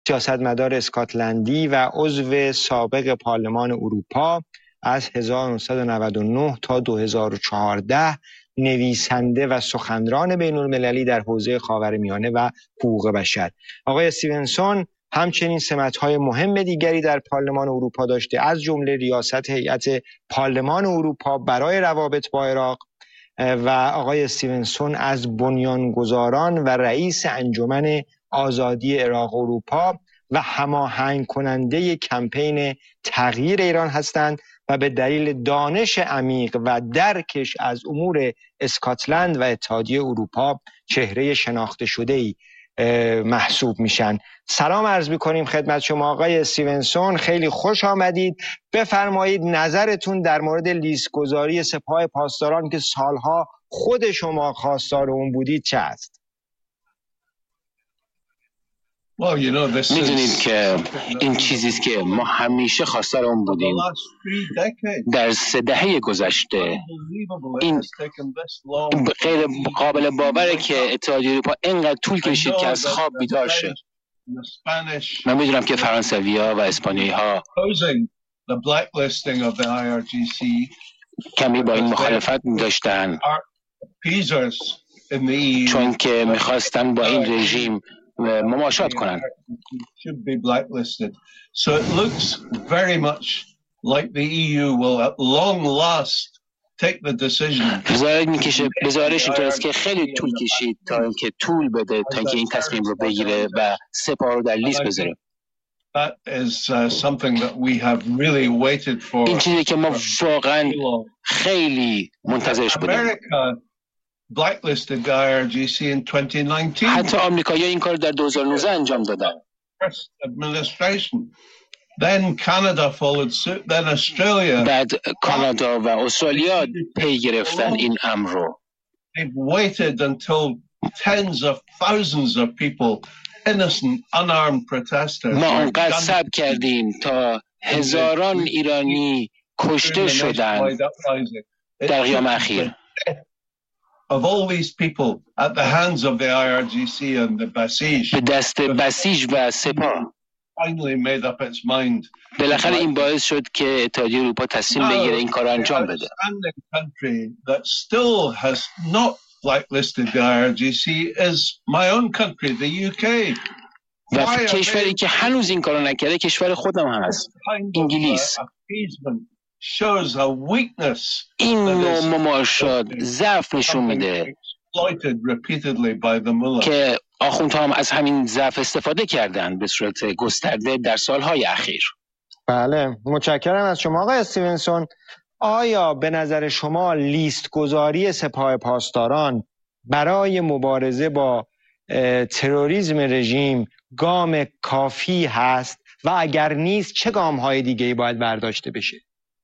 سیاستمدار اسکاتلندی و عضو سابق پارلمان اروپا از 1999 تا 2014 نویسنده و سخنران بین‌المللی در حوزه خاورمیانه و حقوق بشر. آقای استیونسون همچنین سمت‌های مهم دیگری در پارلمان اروپا داشته، از جمله ریاست هیئت پارلمان اروپا برای روابط با عراق و آقای استیونسون از بنیانگذاران و رئیس انجمن آزادی عراق اروپا و هماهنگ کننده کمپین تغییر ایران هستند و به دلیل دانش عمیق و درکش از امور اسکاتلند و اتحادیه اروپا چهره شناخته شده‌ای محسوب میشن. سلام عرض می‌کنیم خدمت شما آقای استیونسون، خیلی خوش آمدید. بفرمایید نظرتون در مورد لیست‌گذاری سپاه پاسداران که سالها خود شما خواستار اون بودید چه است؟ میدونید که این چیزیست که ما همیشه خواستار اون بودیم. در 3 دهه گذشته این غیر قابل باوره که اتحادیه اروپا اینقدر طول کشید که از خواب بیدار شه. من میدونم که فرانسوی‌ها و اسپانیایی‌ها کمی با این مخالفت داشتن، چون که میخواستن با این رژیم مماشات کنن. So it looks very much like the EU will at long last take the decision. بذارش اینطور است که خیلی طول کشید تا اینکه طول بده تا اینکه این تصمیم رو بگیره و سپاه رو در لیست بذاره. That is something that we have really waited for. این چیزی که ما واقعا خیلی منتظرش بودیم. Blacklisted the IRGC in 2019. حتی آمریکایی‌ها این کار در 2019 انجام دادن. Then Canada followed suit, then Australia. بعد کانادا و استرالیا پی گرفتن این امر رو. They've waited until tens of thousands of people, innocent, unarmed protesters. ما انقدر صبر کردیم تا هزاران ایرانی کشته شدند در قیام اخیر. Of all these people at the hands of the IRGC and the Basij. به دست بسیج و سپاه. Finally made up its mind. بالاخره این باعث شد که اتحادیه اروپا تصمیم بگیره این کار انجام بده. The country that still has not blacklisted the IRGC is my own country, the UK. و کشوری که هنوز این کارو نکرده کشور خودم هست، انگلیس. Shows a weakness. این نوع مماشات ضعف نشون میده که آخوندها هم از همین ضعف استفاده کردن به صورت گسترده در سالهای اخیر. بله، متشکرم از شما آقای استیونسون. آیا به نظر شما لیست گذاری سپاه پاسداران برای مبارزه با تروریسم رژیم گام کافی هست و اگر نیست چه گام‌های دیگه‌ای باید برداشته بشه؟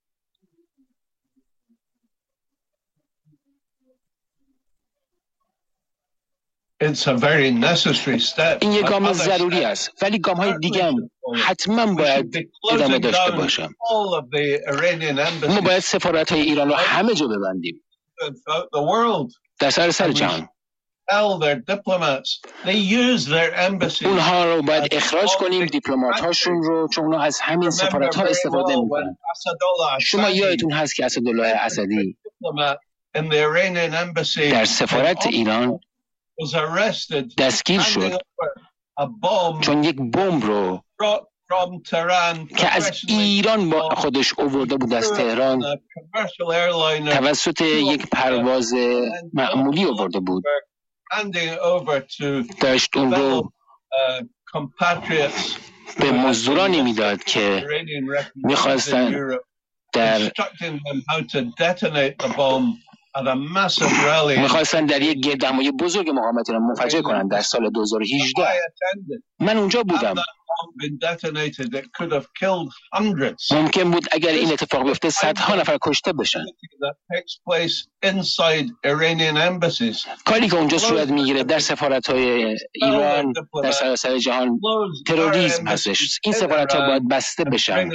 این یک گام ضروری است، ولی گام‌های دیگه هم حتما باید ادامه داشته باشم. ما باید سفارت‌های ایران رو همه جا ببندیم در سراسر جهان. اونها رو باید اخراج کنیم، دیپلمات‌هاشون رو، چون اونها از همین سفارت‌ها استفاده می‌کنن. شما یادتون هست که اسدالله اسدی در سفارت ایران دستگیر شد چون یک بمب رو که از ایران با خودش آورده بود از تهران توسط یک پرواز معمولی آورده بود، داشت اون رو به مزدورانی میداد که میخواستن در یک گردهمایی بزرگ مقاومت را منفجر کنند در سال 2018. من اونجا بودم. ممکن بود اگر این اتفاق بیفته صدها نفر کشته بشن. کاری که اونجا صورت میگیره در سفارت‌های ایران در سراسر جهان تروریسم هستش. این سفارت‌ها باید بسته بشن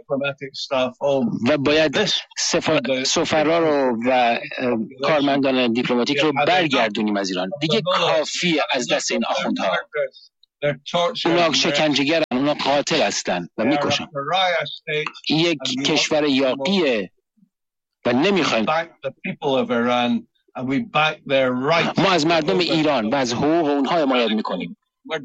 و باید سفرا رو و کارمندان دیپلماتیک رو برگردونیم از ایران. دیگه کافیه از دست این آخوندها. اونا شکنجه‌گرن، اونا قاتل هستن و میکشن. یک کشور یاغیه و نمیخوایم. ما از مردم ایران و از حقوق اونها حمایت میکنیم،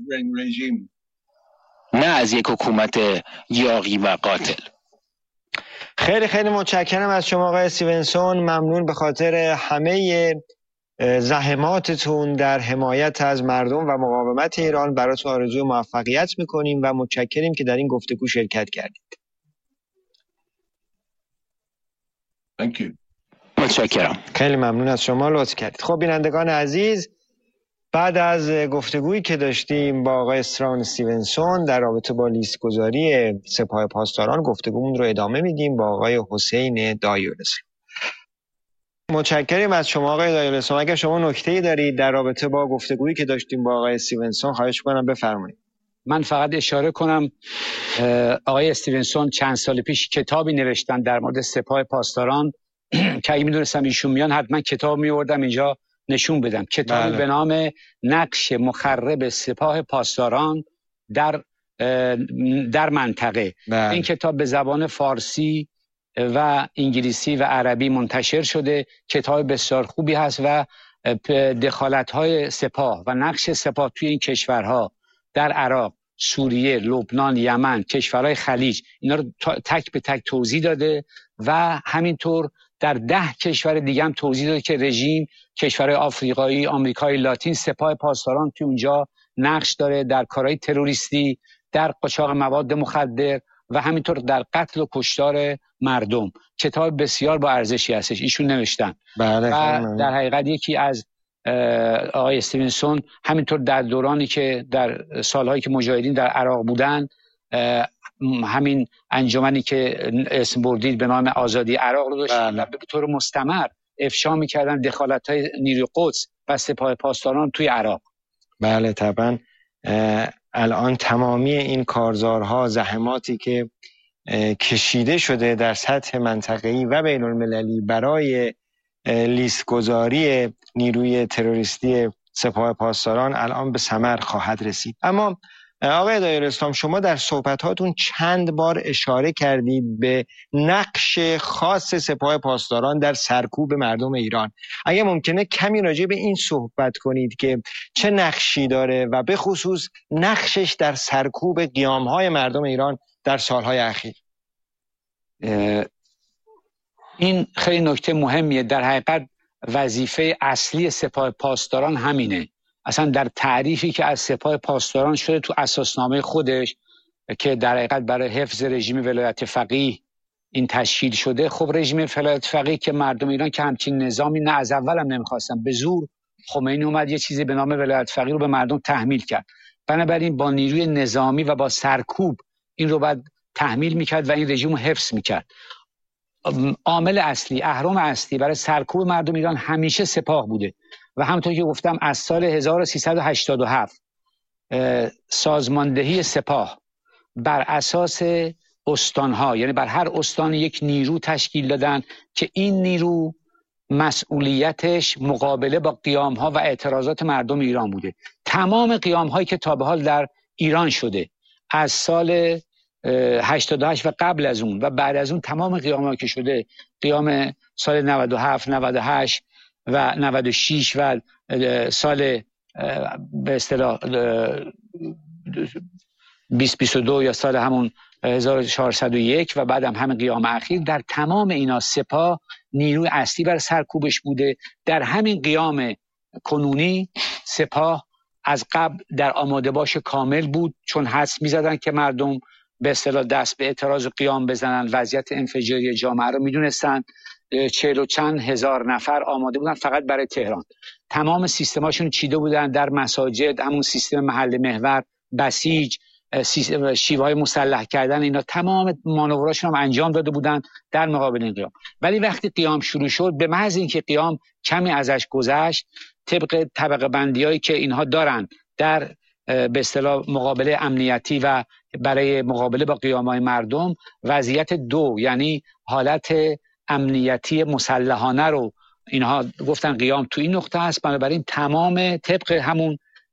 نه از یک حکومت یاغی و قاتل. خیلی خیلی متشکرم از شما آقای استیونسون. ممنون به خاطر همه زحماتتون در حمایت از مردم و مقاومت ایران. براتون آرزوی موفقیت میکنیم و متشکریم که در این گفتگو شرکت کردید. Thank you. متشکرم. خیلی ممنون از شما، لطف کردید. خب بینندگان عزیز، بعد از گفتگویی که داشتیم با آقای استران استیونسون در رابطه با لیست گذاری سپاه پاسداران، گفتگومون رو ادامه میدیم با آقای حسین دایرالاسلام. متشکرم از شما آقای دایرالاسلام. اگر شما نکته‌ای دارید در رابطه با گفتگویی که داشتیم با آقای استیونسون، خواهش کنم بفرمایید. من فقط اشاره کنم آقای استیونسون چند سال پیش کتابی نوشتن در مورد سپاه پاسداران که اگه میدونستم ایشون میان حتما کتاب میوردم اینجا نشون بدم. کتابی به نام نقش مخرب سپاه پاسداران در منطقه. این کتاب به زبان فارسی و انگلیسی و عربی منتشر شده. کتاب بسیار خوبی هست و دخالت‌های سپاه و نقش سپاه توی این کشورها در عراق، سوریه، لبنان، یمن، کشورهای خلیج، اینا رو تک به تک توضیح داده و همینطور در 10 کشور دیگه هم توضیح داده که رژیم، کشورهای آفریقایی، آمریکای لاتین، سپاه پاسداران توی اونجا نقش داره در کارهای تروریستی، در قاچاق مواد مخدر و همینطور در قتل و کشتار مردم. کتاب بسیار با ارزشی هستش، ایشون نوشتن. و در حقیقت یکی از آقای استیونسون همینطور در دورانی که در سالهایی که مجاهدین در عراق بودن، همین انجمنی که اسم بردید به نام آزادی عراق رو داشتن و به طور مستمر افشا می‌کردن دخالت‌های نیروی قدس و سپاه پاسداران توی عراق. بله طبعا. الان تمامی این کارزارها، زحماتی که کشیده شده در سطح منطقه‌ای و بین المللی برای لیست گذاری نیروی تروریستی سپاه پاسداران الان به ثمر خواهد رسید. اما آقای دایرالاسلام، شما در صحبتاتون چند بار اشاره کردید به نقش خاص سپاه پاسداران در سرکوب مردم ایران. اگه ممکنه کمی راجع به این صحبت کنید که چه نقشی داره و به خصوص نقشش در سرکوب قیام‌های مردم ایران در سالهای اخیر. این خیلی نکته مهمیه. در حقیقت وظیفه اصلی سپاه پاسداران همینه. اصلا در تعریفی که از سپاه پاسداران شده تو اساسنامه خودش که در حقیقت برای حفظ رژیم ولایت فقیه این تشکیل شده. خب رژیم ولایت فقیه که مردم ایران که همچین نظامی نه از اول هم نمیخواستن، به زور خمینی اومد یه چیزی به نام ولایت فقیه رو به مردم تحمیل کرد. بنابراین با نیروی نظامی و با سرکوب این رو باید تحمیل میکرد و این رژیم رو حفظ میکرد. عامل اصلی، اهرم اصلی برای سرکوب مردم ایران همیشه سپاه بوده و همونطور که گفتم از سال 1387 سازماندهی سپاه بر اساس استانها، یعنی بر هر استان یک نیرو تشکیل دادن که این نیرو مسئولیتش مقابله با قیامها و اعتراضات مردم ایران بوده. تمام قیامهایی که تا به حال در ایران شده از سال 88 و قبل از اون و بعد از اون، تمام قیام‌ها که شده، قیام سال 97 98 و 96 و سال به اصطلاح 2022 یا سال همون 1401 و بعد هم همین قیام اخیر، در تمام اینا سپاه نیروی اصلی بر سرکوبش بوده. در همین قیام کنونی سپاه از قبل در آماده باش کامل بود، چون حدس می‌زدن که مردم به اصطلاح دست به اعتراض و قیام بزنن، وضعیت انفجاری جامعه رو میدونستن. 40 و چند هزار نفر آماده بودن فقط برای تهران. تمام سیستماشون چیده بودن در مساجد، همون سیستم محل محور، بسیج، شیوه های مسلح کردن، اینا تمام مانوراشون هم انجام داده بودن در مقابل این قیام. ولی وقتی قیام شروع شد، به محض اینکه قیام کمی ازش گذشت، طبق طبقه بندیایی که اینها دارن در به اصطلاح مقابله امنیتی و برای مقابله با قیام‌های مردم، وضعیت دو، یعنی حالت امنیتی مسلحانه رو اینها گفتن قیام تو این نقطه است. بنابراین تمام طبق همون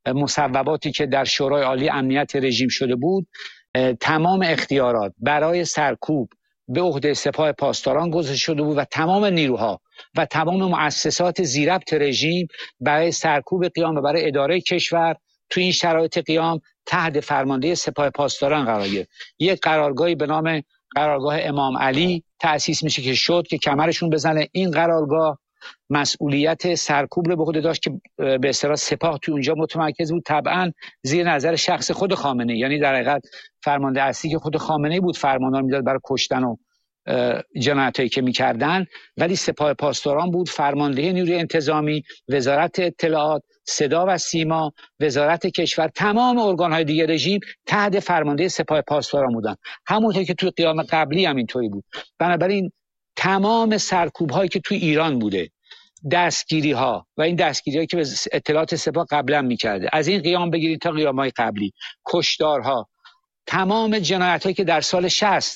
مصوباتی که در شورای عالی امنیت رژیم شده بود، تمام اختیارات برای سرکوب به عهده سپاه پاسداران گذاشته شده بود و تمام نیروها و تمام مؤسسات زیربط رژیم برای سرکوب قیام و برای اداره کشور تو این شرایط قیام تحت فرمانده سپاه پاسداران قرار گرفت. یک قرارگاهی به نام قرارگاه امام علی تأسیس میشه که شد که کمرشون بزنه. این قرارگاه مسئولیت سرکوب رو به خود داشت که به اصطلاح سپاه توی اونجا متمرکز بود، طبعا زیر نظر شخص خود خامنه‌ای. یعنی در حقیقت فرمانده اصلی که خود خامنه‌ای بود فرمانان میداد برای کشتن و جنایتایی که میکردن، ولی سپاه پاسداران بود فرمانده نیروی انتظامی، وزارت اطلاعات، صدا و سیما، وزارت کشور، تمام ارگان‌های دیگه رژیم تحت فرمانده سپاه پاسداران بودن. همونطور که توی قیام قبلی هم اینطوری بود. بنابراین تمام سرکوب‌هایی که توی ایران بوده، دستگیری‌ها و این دستگیری‌هایی که به اطلاعات سپاه قبلا می‌کرده، از این قیام بگیرید تا قیام‌های قبلی، کشتارها، تمام جنایت‌هایی که در سال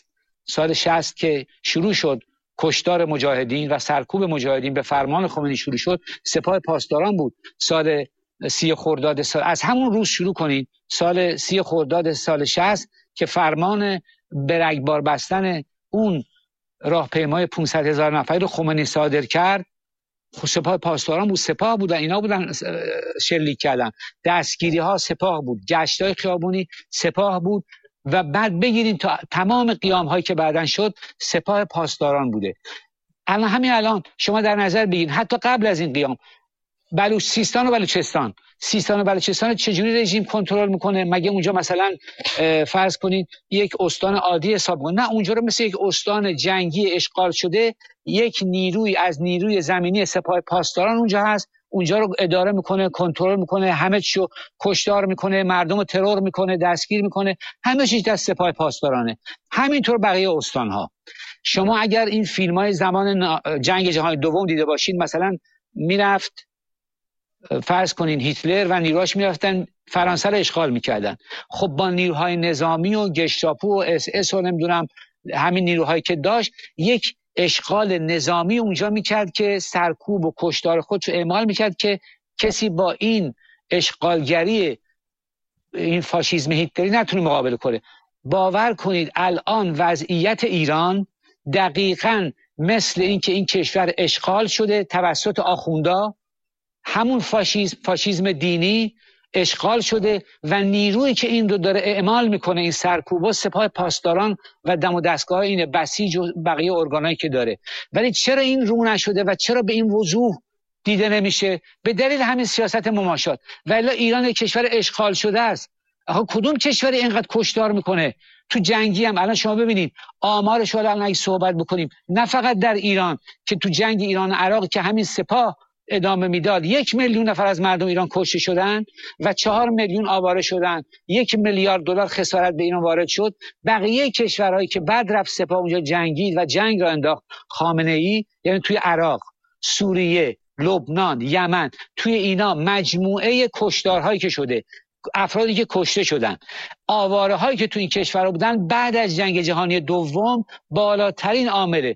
60 که شروع شد کشتار مجاهدین و سرکوب مجاهدین به فرمان خمینی شروع شد، سپاه پاسداران بود. سال 30 خرداد از همون روز شروع کنید، سال 30 خرداد سال 60 که فرمان به رگبار بستن اون راهپیمای 500,000 نفری رو خمینی صادر کرد، سپاه پاسداران بود. سپاه بودن، اینا بودن شلیک کردن. دستگیری ها سپاه بود، گشت های خیابونی سپاه بود و بعد بگیرین تا تمام قیام هایی که بعدن شد سپاه پاسداران بوده. همین الان شما در نظر بگیرید حتی قبل از این قیام سیستان و بلوچستان چجوری رژیم کنترل میکنه؟ مگه اونجا مثلا فرض کنید یک استان عادی حساب کنه؟ نه، اونجا رو مثل یک استان جنگی اشغال شده، یک نیروی از نیروی زمینی سپاه پاسداران اونجا هست، اونجا رو اداره میکنه، کنترل میکنه، همه چیو کشتار میکنه، مردم رو ترور میکنه، دستگیر میکنه، همه چیز دست سپاه پاسدارانه. همینطور بقیه استانها. شما اگر این فیلم‌های زمان جنگ جهانی دوم دیده باشین، مثلا میرفت فرض کنین هیتلر و نیروهاش میرفتن فرانسه رو اشغال میکردن. خب با نیروهای نظامی و گشتاپو و اس اس و نمیدونم همین نیروهایی که داشت، یک اشغال نظامی اونجا میکرد که سرکوب و کشتار خودش رو اعمال میکرد که کسی با این اشغالگری این فاشیسم هیتلری نتونه مقابله کنه. باور کنید الان وضعیت ایران دقیقاً مثل این که این کشور اشغال شده توسط آخوندا، همون فاشیسم دینی اشغال شده و نیرویی که این رو داره اعمال میکنه، این سرکوبا، سپاه پاسداران و دم و دستگاه این بسیج و بقیه ارگانایی که داره. ولی چرا این رو نشده و چرا به این وضوح دیده نمیشه؟ به دلیل همین سیاست مماشات. ولی ایران یک کشور اشغال شده است. کدوم کشوری اینقدر کشتار میکنه؟ تو جنگی هم الان شما ببینید آمارش رو الان اگه صحبت بکنیم، نه فقط در ایران که تو جنگ ایران و عراق که همین سپاه ادامه میداد 1 میلیون نفر از مردم ایران کشته شدن و 4 میلیون آواره شدن، 1 میلیارد دلار خسارت به ایران وارد شد. بقیه کشورهایی که بعد رفت سپاه اونجا جنگید و جنگ را انداخت خامنه‌ای، یعنی توی عراق، سوریه، لبنان، یمن، توی اینا مجموعه کشتارهایی که شده، افرادی که کشته شدن، آواره هایی که تو این کشور بودن بعد از جنگ جهانی دوم بالاترین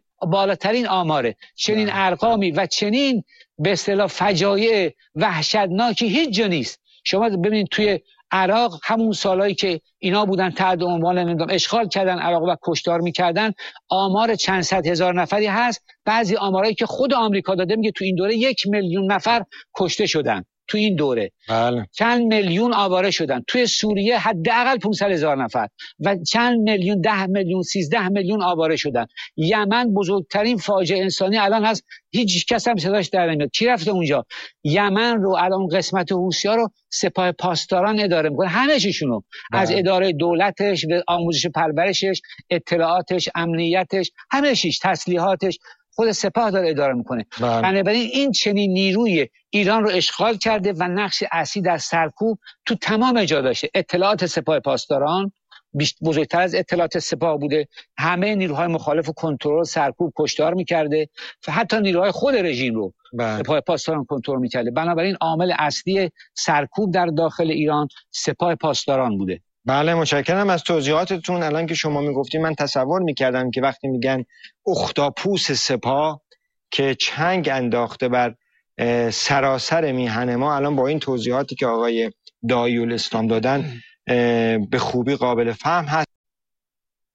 آماره. چنین ارقامی و چنین به اصطلاح فجایع وحشتناکی هیچ جا نیست. شما ببینید توی عراق همون سالایی که اینا بودن تحت عنوان اشغال کردن عراق و کشتار میکردن، آمار چند صد هزار نفری هست. بعضی آمارایی که خود آمریکا داده میگه تو این دوره 1 میلیون نفر کشته شدن تو این دوره. بله. چند میلیون آواره شدن. توی سوریه حداقل 500,000 نفر و چند میلیون، 10 میلیون، 13 میلیون آواره شدن. یمن بزرگترین فاجعه انسانی الان هست، هیچ کس هم صداش در نمیاد. کی رفته اونجا؟ یمن رو الان قسمت حوثی‌ها رو سپاه پاسداران اداره میکنه، همه چیشونو، از اداره دولتش به آموزش پرورشش، اطلاعاتش، امنیتش، همه چیش، تسلیحاتش خود سپاه داره اداره میکنه. بنابراین این چنین نیروی ایران رو اشغال کرده و نقش اصلی در سرکوب تو تمام جا داشته. اطلاعات سپاه پاسداران بزرگتر از اطلاعات سپاه بوده، همه نیروهای مخالف و کنترل، سرکوب، کشتار میکرده و حتی نیروهای خود رژیم رو سپاه پاسداران کنترل میکرده. بنابراین عامل اصلی سرکوب در داخل ایران سپاه پاسداران بوده. بله، متشکرم از توضیحاتتون. الان که شما میگفتید من تصور میکردم که وقتی میگن اختاپوس سپاه که چنگ انداخته بر سراسر میهن ما، الان با این توضیحاتی که آقای داعی الاسلام دادن به خوبی قابل فهم هست.